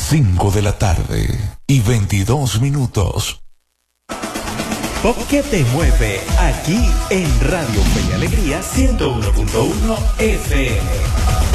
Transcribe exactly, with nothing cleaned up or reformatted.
cinco de la tarde y veintidós minutos. Pop que te mueve aquí en Radio Fe y Alegría ciento uno punto uno F M.